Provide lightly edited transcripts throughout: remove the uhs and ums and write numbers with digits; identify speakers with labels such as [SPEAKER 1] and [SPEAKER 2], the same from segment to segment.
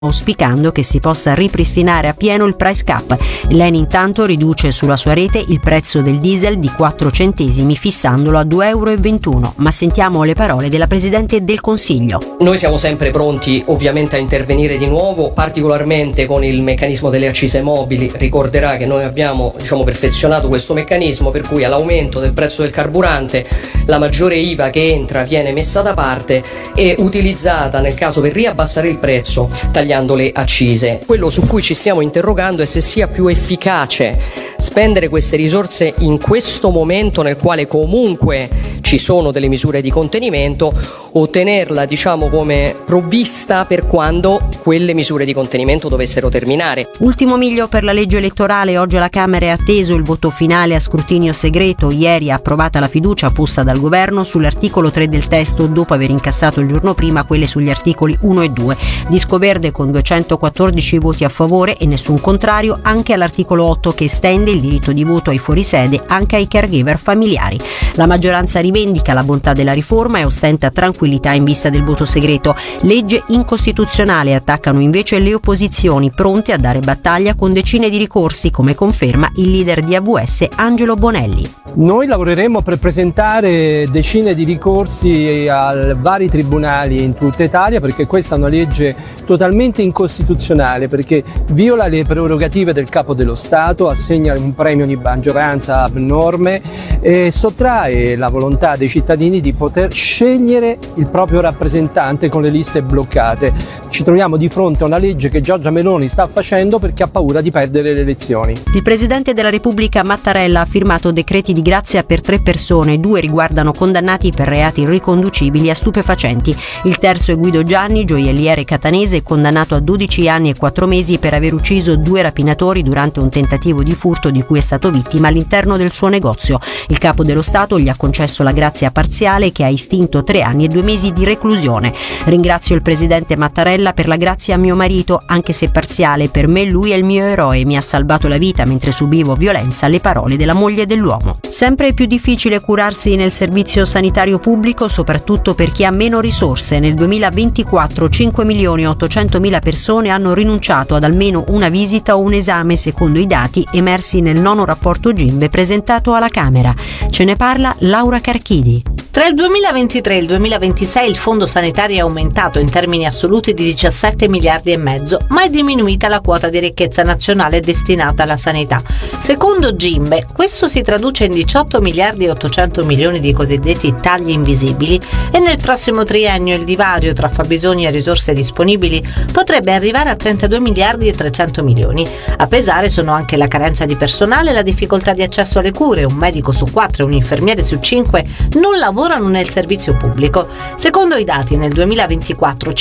[SPEAKER 1] auspicando che si possa ripristinare a pieno il price cap. L'ENI intanto riduce sulla sua rete il prezzo del diesel di 4 centesimi fissandolo a 2,21 euro. Ma sentiamo le parole della Presidente del Consiglio.
[SPEAKER 2] Noi siamo sempre pronti ovviamente a intervenire di nuovo, particolarmente con il meccanismo delle accise mobili. Ricorderà che noi abbiamo perfezionato questo meccanismo per cui all'aumento del prezzo del carburante la maggiore IVA che entra viene messa da parte e utilizzata nel caso per riabbassare il prezzo tagliando le accise. Quello su cui ci stiamo interrogando è se sia più efficace spendere queste risorse in questo momento nel quale comunque ci sono delle misure di contenimento o tenerla come provvista per quando quelle misure di contenimento dovessero terminare.
[SPEAKER 1] Ultimo miglio per la legge elettorale. Oggi alla Camera è atteso il voto finale a scrutinio segreto. Ieri è approvata la fiducia posta dal governo sull'articolo 3 del testo dopo aver incassato il giorno prima quelle sugli articoli 1 e 2. Disco verde con 214 voti a favore e nessun contrario anche all'articolo 8 che estende il diritto di voto ai fuorisede anche ai caregiver familiari. La maggioranza rivendica la bontà della riforma e ostenta tranquillità in vista del voto segreto. Legge incostituzionale attaccano invece le opposizioni pronte a dare battaglia con decine di ricorsi, come conferma il leader di AVS Angelo Bonelli.
[SPEAKER 3] Noi lavoreremo per presentare decine di ricorsi a vari tribunali in tutta Italia perché questa è una legge totalmente incostituzionale, perché viola le prerogative del Capo dello Stato, assegna un premio di maggioranza abnorme e sottrae la volontà dei cittadini di poter scegliere il proprio rappresentante con le liste bloccate. Ci troviamo di fronte a una legge che Giorgia Meloni sta facendo perché ha paura di perdere le elezioni.
[SPEAKER 1] Il Presidente della Repubblica Mattarella ha firmato decreti di grazia per 3 persone, 2 riguardano condannati per reati riconducibili a stupefacenti. Il terzo è Guido Gianni, gioielliere catanese, condannato a 12 anni e 4 mesi per aver ucciso 2 rapinatori durante un tentativo di furto di cui è stato vittima all'interno del suo negozio. Il Capo dello Stato gli ha concesso la grazia parziale che ha estinto 3 anni e 2 mesi di reclusione. Ringrazio il Presidente Mattarella per la grazia a mio marito, anche se parziale, per me lui è il mio eroe, mi ha salvato la vita mentre subivo violenza, le parole della moglie dell'uomo. Sempre più difficile curarsi nel servizio sanitario pubblico, soprattutto per chi ha meno risorse. Nel 2024 5.800.000 persone hanno rinunciato ad almeno una visita o un esame, secondo i dati emersi nel 9° rapporto GIMBE presentato alla Camera. Ce ne parla Laura Carchidi.
[SPEAKER 4] Tra il 2023 e il 2026 il fondo sanitario è aumentato in termini assoluti di 17 miliardi e mezzo, ma è diminuita la quota di ricchezza nazionale destinata alla sanità. Secondo GIMBE, questo si traduce in 18 miliardi e 800 milioni di cosiddetti tagli invisibili e nel prossimo triennio il divario tra fabbisogni e risorse disponibili potrebbe arrivare a 32 miliardi e 300 milioni. A pesare sono anche la carenza di personale e la difficoltà di accesso alle cure. Un medico su 4 e un infermiere su 5 non lavorano nel servizio pubblico. Secondo i dati, nel 2024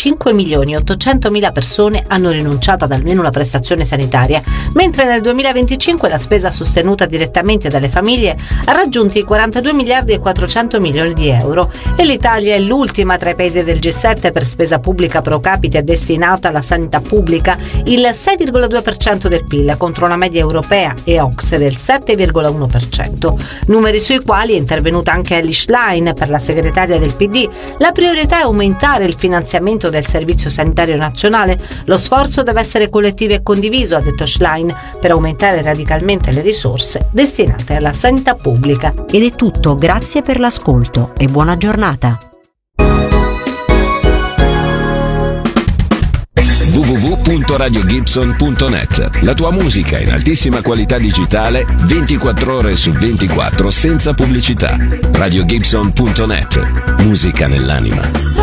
[SPEAKER 4] 5.800.000 persone hanno rinunciato ad almeno una prestazione sanitaria, mentre nel 2025 la spesa sostenuta direttamente dalle famiglie ha raggiunto i 42 miliardi e 400 milioni di euro e l'Italia è l'ultima tra i paesi del G7 per spesa pubblica pro capite destinata alla sanità pubblica, il 6,2% del PIL contro una media europea e OCSE del 7,1%, numeri sui quali è intervenuta anche Elly Schlein per la segretaria del PD. La priorità è aumentare il finanziamento del Servizio Sanitario Nazionale. Lo sforzo deve essere collettivo e condiviso, ha detto Schlein, per aumentare radicalmente le risorse destinate alla sanità pubblica.
[SPEAKER 1] Ed è tutto, grazie per l'ascolto e buona giornata.
[SPEAKER 5] www.radiogibson.net. La tua musica in altissima qualità digitale 24 ore su 24 senza pubblicità. radiogibson.net. Musica nell'anima.